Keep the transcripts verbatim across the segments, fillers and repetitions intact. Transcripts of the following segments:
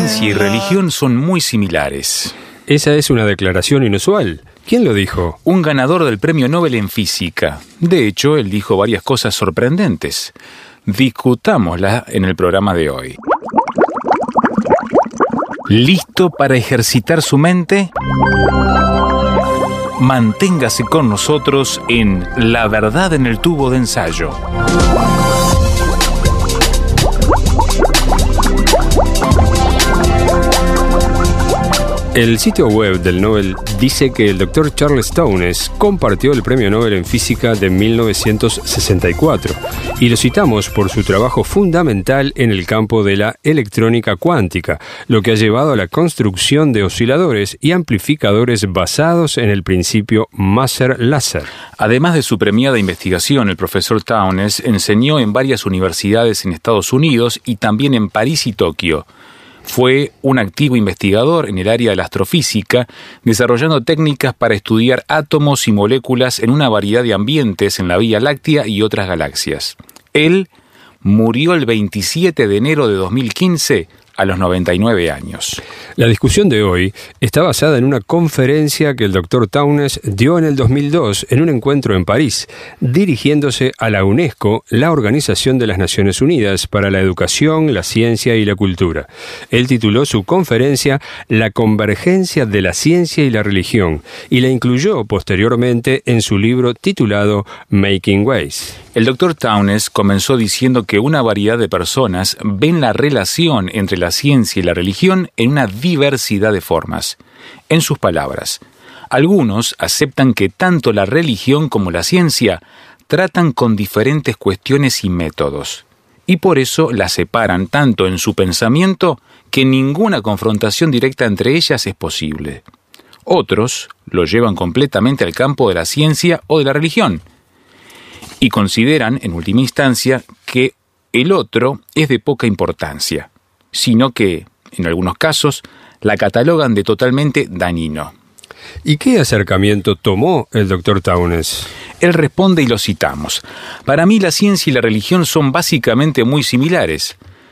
ciencia y religión son muy similares. Esa es una declaración inusual. ¿Quién lo dijo? Un ganador del Premio Nobel en Física. De hecho, él dijo varias cosas sorprendentes. Discutámoslas en el programa de hoy. ¿Listo para ejercitar su mente? Manténgase con nosotros en La Verdad en el Tubo de Ensayo. El sitio web del Nobel dice que el doctor Charles Townes compartió el Premio Nobel en Física de mil novecientos sesenta y cuatro y lo citamos por su trabajo fundamental en el campo de la electrónica cuántica, lo que ha llevado a la construcción de osciladores y amplificadores basados en el principio Maser-Láser. Además de su premiada investigación, el profesor Townes enseñó en varias universidades en Estados Unidos y también en París y Tokio. Fue un activo investigador en el área de la astrofísica, desarrollando técnicas para estudiar átomos y moléculas en una variedad de ambientes en la Vía Láctea y otras galaxias. Él murió el veintisiete de enero de dos mil quince a los noventa y nueve años. La discusión de hoy está basada en una conferencia que el doctor Townes dio en el dos mil dos en un encuentro en París, dirigiéndose a la UNESCO, la Organización de las Naciones Unidas para la Educación, la Ciencia y la Cultura. Él tituló su conferencia La convergencia de la ciencia y la religión y la incluyó posteriormente en su libro titulado Making Ways. El doctor Townes comenzó diciendo que una variedad de personas ven la relación entre la ciencia y la religión en una diversidad de formas. En sus palabras, algunos aceptan que tanto la religión como la ciencia tratan con diferentes cuestiones y métodos, y por eso las separan tanto en su pensamiento que ninguna confrontación directa entre ellas es posible. Otros lo llevan completamente al campo de la ciencia o de la religión, y consideran, en última instancia, que el otro es de poca importancia, sino que, en algunos casos, la catalogan de totalmente dañino. ¿Y qué acercamiento tomó el doctor Townes? Él responde y lo citamos. Para mí la ciencia y la religión son básicamente muy similares.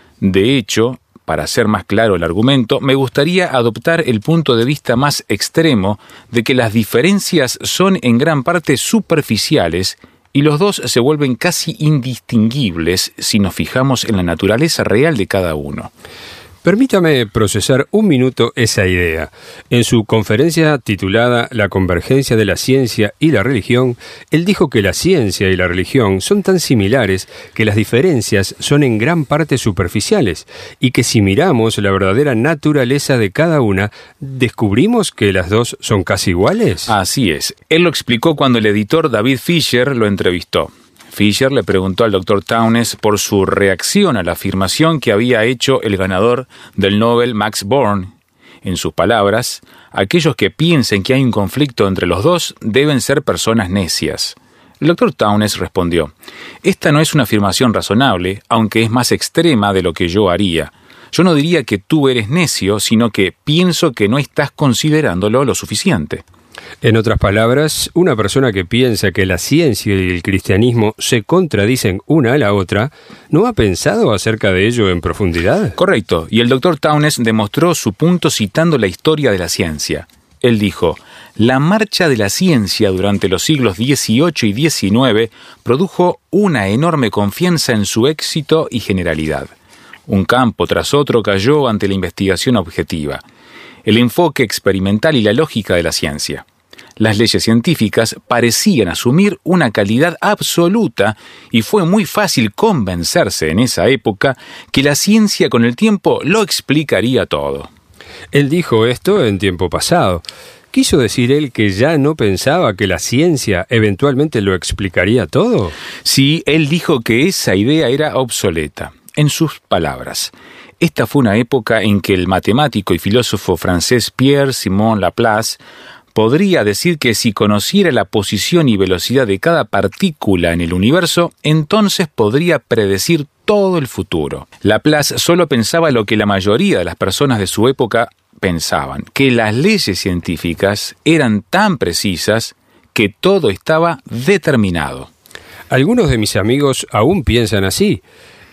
De hecho, para hacer más claro el argumento, me gustaría adoptar el punto de vista más extremo de que las diferencias son en gran parte superficiales y los dos se vuelven casi indistinguibles si nos fijamos en la naturaleza real de cada uno. Permítame procesar un minuto esa idea. En su conferencia titulada La convergencia de la ciencia y la religión, él dijo que la ciencia y la religión son tan similares que las diferencias son en gran parte superficiales y que si miramos la verdadera naturaleza de cada una, ¿descubrimos que las dos son casi iguales? Así es. Él lo explicó cuando el editor David Fisher lo entrevistó. Fisher le preguntó al doctor Townes por su reacción a la afirmación que había hecho el ganador del Nobel Max Born. En sus palabras, aquellos que piensen que hay un conflicto entre los dos deben ser personas necias. El doctor Townes respondió: «Esta no es una afirmación razonable, aunque es más extrema de lo que yo haría. Yo no diría que tú eres necio, sino que pienso que no estás considerándolo lo suficiente». En otras palabras, una persona que piensa que la ciencia y el cristianismo se contradicen una a la otra, ¿no ha pensado acerca de ello en profundidad? Correcto, y el doctor Townes demostró su punto citando la historia de la ciencia. Él dijo: «La marcha de la ciencia durante los siglos dieciocho y diecinueve produjo una enorme confianza en su éxito y generalidad. Un campo tras otro cayó ante la investigación objetiva, el enfoque experimental y la lógica de la ciencia. Las leyes científicas parecían asumir una calidad absoluta y fue muy fácil convencerse en esa época que la ciencia con el tiempo lo explicaría todo». Él dijo esto en tiempo pasado. ¿Quiso decir él que ya no pensaba que la ciencia eventualmente lo explicaría todo? Sí, él dijo que esa idea era obsoleta. En sus palabras: «Esta fue una época en que el matemático y filósofo francés Pierre-Simon Laplace podría decir que si conociera la posición y velocidad de cada partícula en el universo, entonces podría predecir todo el futuro». Laplace solo pensaba lo que la mayoría de las personas de su época pensaban, que las leyes científicas eran tan precisas que todo estaba determinado. Algunos de mis amigos aún piensan así.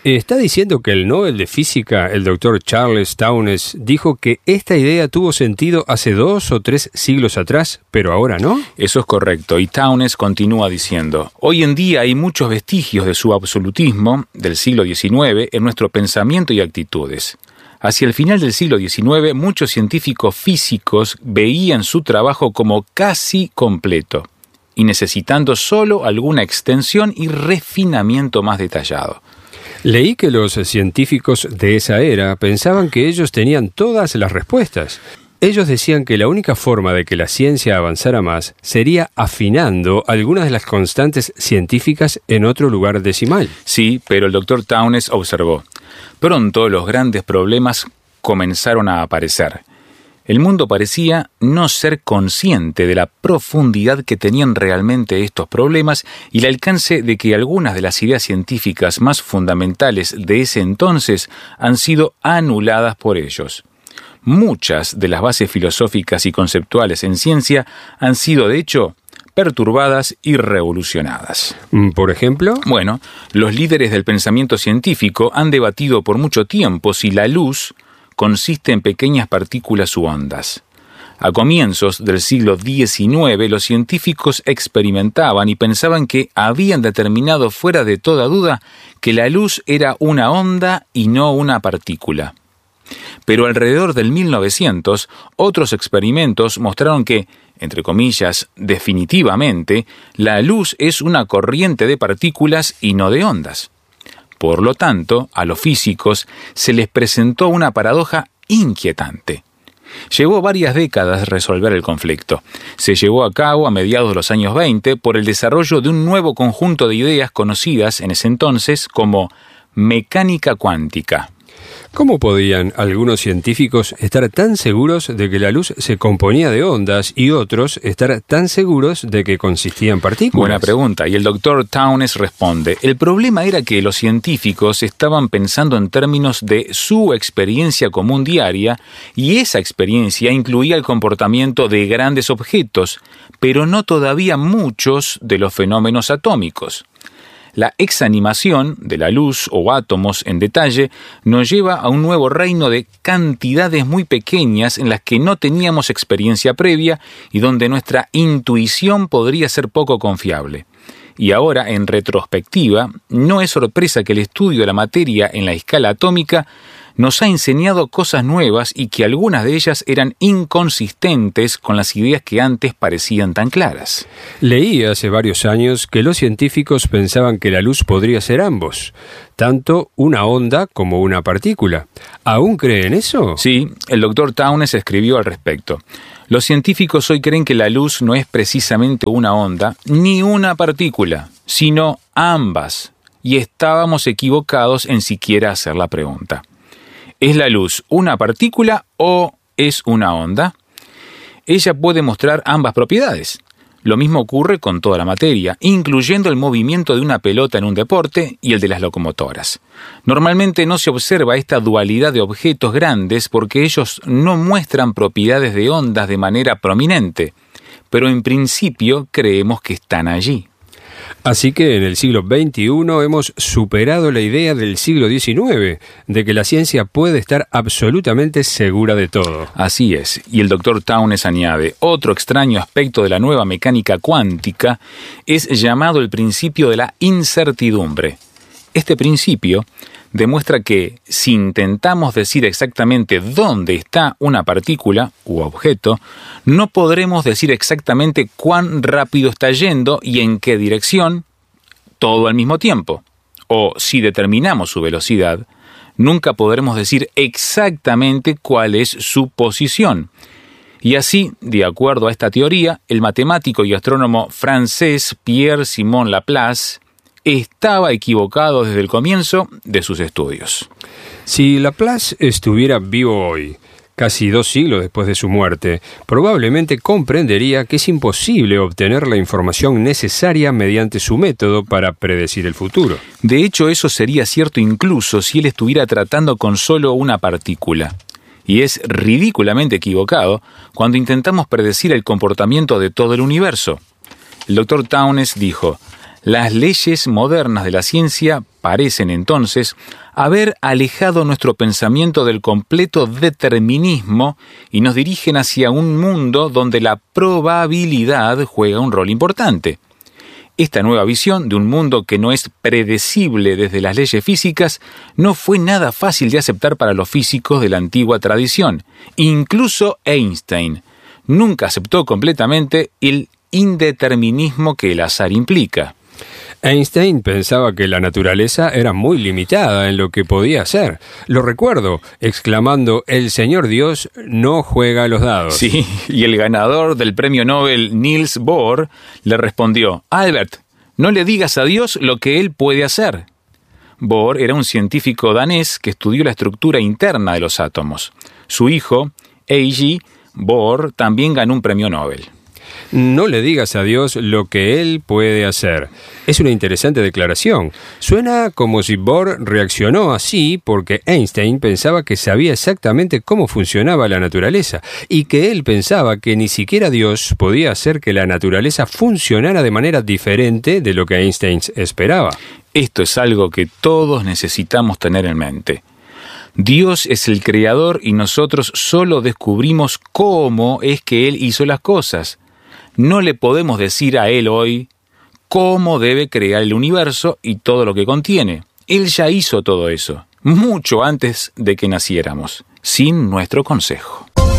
¿Está diciendo que el Nobel de Física, el doctor Charles Townes, dijo que esta idea tuvo sentido hace dos o tres siglos atrás, pero ahora no? Eso es correcto, y Townes continúa diciendo: hoy en día hay muchos vestigios de su absolutismo del siglo diecinueve en nuestro pensamiento y actitudes. Hacia el final del siglo diecinueve, muchos científicos físicos veían su trabajo como casi completo y necesitando solo alguna extensión y refinamiento más detallado. Leí que los científicos de esa era pensaban que ellos tenían todas las respuestas. Ellos decían que la única forma de que la ciencia avanzara más sería afinando algunas de las constantes científicas en otro lugar decimal. Sí, pero el doctor Townes observó: pronto los grandes problemas comenzaron a aparecer. El mundo parecía no ser consciente de la profundidad que tenían realmente estos problemas y el alcance de que algunas de las ideas científicas más fundamentales de ese entonces han sido anuladas por ellos. Muchas de las bases filosóficas y conceptuales en ciencia han sido, de hecho, perturbadas y revolucionadas. ¿Por ejemplo? Bueno, los líderes del pensamiento científico han debatido por mucho tiempo si la luz consiste en pequeñas partículas u ondas. A comienzos del siglo diecinueve, los científicos experimentaban y pensaban que habían determinado fuera de toda duda que la luz era una onda y no una partícula. Pero alrededor del mil novecientos, otros experimentos mostraron que, entre comillas, definitivamente, la luz es una corriente de partículas y no de ondas. Por lo tanto, a los físicos se les presentó una paradoja inquietante. Llevó varias décadas resolver el conflicto. Se llevó a cabo a mediados de los años veinte por el desarrollo de un nuevo conjunto de ideas conocidas en ese entonces como mecánica cuántica. ¿Cómo podían algunos científicos estar tan seguros de que la luz se componía de ondas y otros estar tan seguros de que consistía en partículas? Buena pregunta, y el doctor Townes responde: el problema era que los científicos estaban pensando en términos de su experiencia común diaria, y esa experiencia incluía el comportamiento de grandes objetos, pero no todavía muchos de los fenómenos atómicos. La exanimación de la luz o átomos en detalle nos lleva a un nuevo reino de cantidades muy pequeñas en las que no teníamos experiencia previa y donde nuestra intuición podría ser poco confiable. Y ahora, en retrospectiva, no es sorpresa que el estudio de la materia en la escala atómica nos ha enseñado cosas nuevas y que algunas de ellas eran inconsistentes con las ideas que antes parecían tan claras. Leí hace varios años que los científicos pensaban que la luz podría ser ambos, tanto una onda como una partícula. ¿Aún creen eso? Sí, el doctor Townes escribió al respecto. Los científicos hoy creen que la luz no es precisamente una onda ni una partícula, sino ambas, y estábamos equivocados en siquiera hacer la pregunta. ¿Es la luz una partícula o es una onda? Ella puede mostrar ambas propiedades. Lo mismo ocurre con toda la materia, incluyendo el movimiento de una pelota en un deporte y el de las locomotoras. Normalmente no se observa esta dualidad de objetos grandes porque ellos no muestran propiedades de ondas de manera prominente, pero en principio creemos que están allí. Así que en el siglo veintiuno hemos superado la idea del siglo diecinueve, de que la ciencia puede estar absolutamente segura de todo. Así es, y el doctor Townes añade: otro extraño aspecto de la nueva mecánica cuántica es llamado el principio de la incertidumbre. Este principio demuestra que si intentamos decir exactamente dónde está una partícula u objeto, no podremos decir exactamente cuán rápido está yendo y en qué dirección, todo al mismo tiempo. O si determinamos su velocidad, nunca podremos decir exactamente cuál es su posición. Y así, de acuerdo a esta teoría, el matemático y astrónomo francés Pierre-Simon Laplace estaba equivocado desde el comienzo de sus estudios. Si Laplace estuviera vivo hoy, casi dos siglos después de su muerte, probablemente comprendería que es imposible obtener la información necesaria mediante su método para predecir el futuro. De hecho, eso sería cierto incluso si él estuviera tratando con solo una partícula. Y es ridículamente equivocado cuando intentamos predecir el comportamiento de todo el universo. El doctor Townes dijo: Las leyes modernas de la ciencia parecen entonces haber alejado nuestro pensamiento del completo determinismo y nos dirigen hacia un mundo donde la probabilidad juega un rol importante. Esta nueva visión de un mundo que no es predecible desde las leyes físicas no fue nada fácil de aceptar para los físicos de la antigua tradición. Incluso Einstein nunca aceptó completamente el indeterminismo que el azar implica. Einstein pensaba que la naturaleza era muy limitada en lo que podía hacer. Lo recuerdo, exclamando, «El señor Dios no juega a los dados». Sí, y el ganador del premio Nobel, Niels Bohr, le respondió, «Albert, no le digas a Dios lo que él puede hacer». Bohr era un científico danés que estudió la estructura interna de los átomos. Su hijo, A G Bohr, también ganó un premio Nobel. No le digas a Dios lo que Él puede hacer. Es una interesante declaración. Suena como si Bohr reaccionó así porque Einstein pensaba que sabía exactamente cómo funcionaba la naturaleza y que él pensaba que ni siquiera Dios podía hacer que la naturaleza funcionara de manera diferente de lo que Einstein esperaba. Esto es algo que todos necesitamos tener en mente. Dios es el creador y nosotros solo descubrimos cómo es que Él hizo las cosas. No le podemos decir a Él hoy cómo debe crear el universo y todo lo que contiene. Él ya hizo todo eso, mucho antes de que naciéramos, sin nuestro consejo.